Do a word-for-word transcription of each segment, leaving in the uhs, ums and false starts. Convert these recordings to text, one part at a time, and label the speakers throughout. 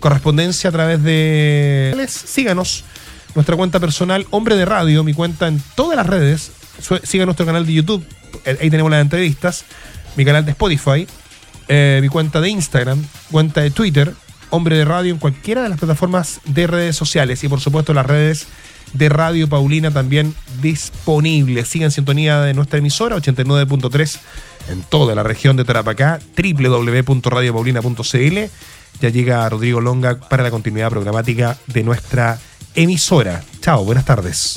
Speaker 1: correspondencia a través de... Síganos, nuestra cuenta personal, Hombre de Radio, mi cuenta en todas las redes. Sigan nuestro canal de YouTube, ahí tenemos las entrevistas. Mi canal de Spotify, eh, mi cuenta de Instagram, cuenta de Twitter, Hombre de Radio en cualquiera de las plataformas de redes sociales. Y por supuesto las redes de Radio Paulina también disponibles. Sigan en sintonía de nuestra emisora ochenta y nueve punto tres en toda la región de Tarapacá, doble u doble u doble u punto radio paulina punto c l. Ya llega Rodrigo Longa para la continuidad programática de nuestra emisora. Chao, buenas tardes.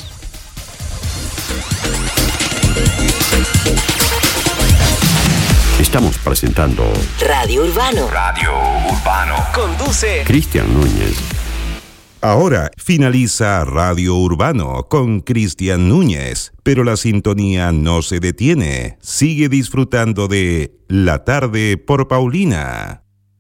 Speaker 2: Estamos presentando
Speaker 3: Radio Urbano.
Speaker 4: Radio Urbano.
Speaker 3: Conduce
Speaker 2: Cristian Núñez.
Speaker 5: Ahora finaliza Radio Urbano con Cristian Núñez, pero la sintonía no se detiene. Sigue disfrutando de La Tarde por Paulina.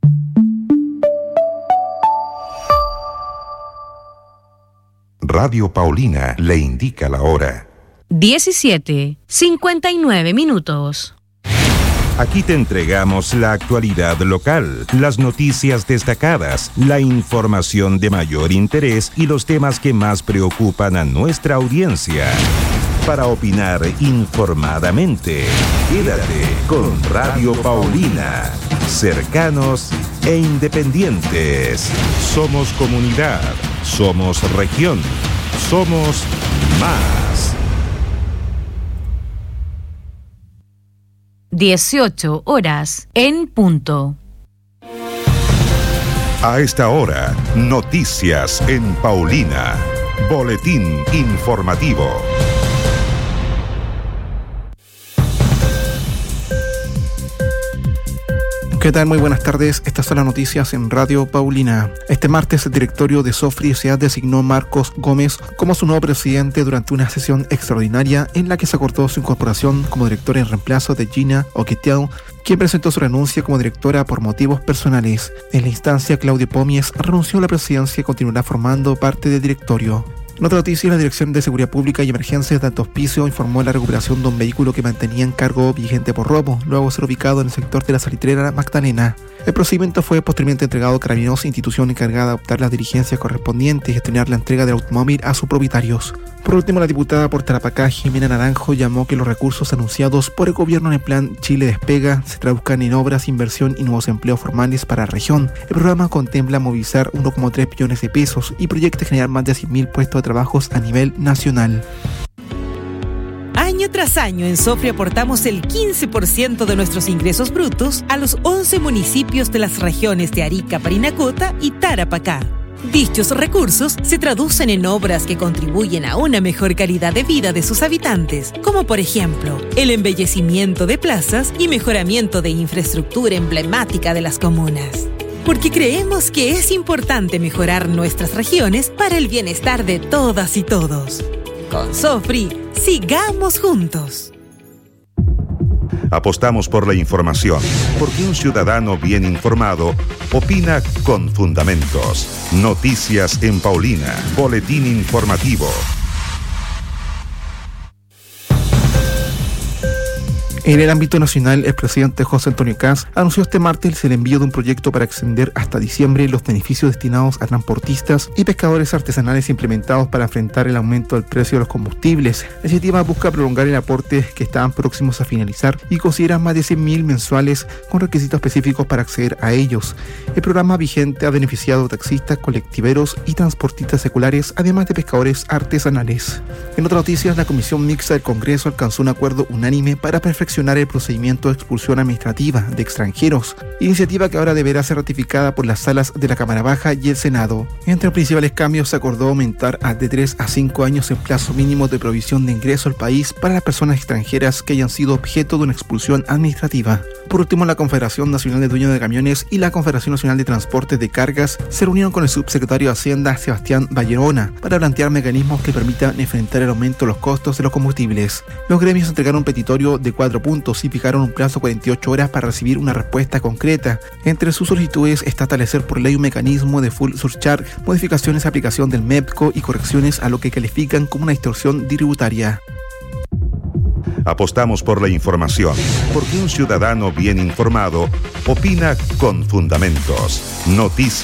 Speaker 5: Radio Paulina le indica la hora.
Speaker 6: diecisiete cincuenta y nueve minutos.
Speaker 5: Aquí te entregamos la actualidad local, las noticias destacadas, la información de mayor interés y los temas que más preocupan a nuestra audiencia. Para opinar informadamente, quédate con Radio Paulina. Cercanos e independientes. Somos comunidad, somos región, somos más.
Speaker 6: dieciocho horas en punto.
Speaker 5: A esta hora, noticias en Paulina. Boletín informativo.
Speaker 7: ¿Qué tal? Muy buenas tardes. Estas son las noticias en Radio Paulina. Este martes el directorio de Sofri S A designó a Marcos Gómez como su nuevo presidente durante una sesión extraordinaria en la que se acordó su incorporación como directora en reemplazo de Gina Oquetiao, quien presentó su renuncia como directora por motivos personales. En la instancia, Claudio Pomies renunció a la presidencia y continuará formando parte del directorio. En otra noticia, la Dirección de Seguridad Pública y Emergencias de Alto Hospicio informó la recuperación de un vehículo que mantenía en cargo vigente por robo, luego de ser ubicado en el sector de la Salitrera Magdalena. El procedimiento fue posteriormente entregado a Carabineros, institución encargada de adoptar las diligencias correspondientes y gestionar la entrega del automóvil a sus propietarios. Por último, la diputada por Tarapacá, Jimena Naranjo, llamó que los recursos anunciados por el gobierno en el Plan Chile Despega se traduzcan en obras, inversión y nuevos empleos formales para la región. El programa contempla movilizar uno coma tres billones de pesos y proyecta generar más de cien mil puestos de trabajo a nivel nacional.
Speaker 8: Año tras año en Sofri aportamos el quince por ciento de nuestros ingresos brutos a los once municipios de las regiones de Arica, Parinacota y Tarapacá. Dichos recursos se traducen en obras que contribuyen a una mejor calidad de vida de sus habitantes, como por ejemplo, el embellecimiento de plazas y mejoramiento de infraestructura emblemática de las comunas. Porque creemos que es importante mejorar nuestras regiones para el bienestar de todas y todos. Con Sofri, sigamos juntos.
Speaker 5: Apostamos por la información, porque un ciudadano bien informado opina con fundamentos. Noticias en Paulina. Boletín informativo.
Speaker 7: En el ámbito nacional, el presidente José Antonio Kast anunció este martes el envío de un proyecto para extender hasta diciembre los beneficios destinados a transportistas y pescadores artesanales implementados para enfrentar el aumento del precio de los combustibles. La iniciativa busca prolongar el aporte que estaban próximos a finalizar y considera más de cien mil mensuales con requisitos específicos para acceder a ellos. El programa vigente ha beneficiado a taxistas, colectiveros y transportistas seculares, además de pescadores artesanales. En otras noticias, la Comisión Mixta del Congreso alcanzó un acuerdo unánime para perfeccionar el procedimiento de expulsión administrativa de extranjeros, iniciativa que ahora deberá ser ratificada por las salas de la Cámara Baja y el Senado. Entre los principales cambios se acordó aumentar a de tres a cinco años el plazo mínimo de provisión de ingreso al país para las personas extranjeras que hayan sido objeto de una expulsión administrativa. Por último, la Confederación Nacional de Dueños de Camiones y la Confederación Nacional de Transportes de Cargas se reunieron con el subsecretario de Hacienda, Sebastián Vallerona, para plantear mecanismos que permitan enfrentar el aumento de los costos de los combustibles. Los gremios entregaron un petitorio de cuatro puntos y fijaron un plazo de cuarenta y ocho horas para recibir una respuesta concreta. Entre sus solicitudes está establecer por ley un mecanismo de full surcharge, modificaciones a aplicación del MEPCO y correcciones a lo que califican como una distorsión tributaria.
Speaker 5: Apostamos por la información, porque un ciudadano bien informado opina con fundamentos. Noticias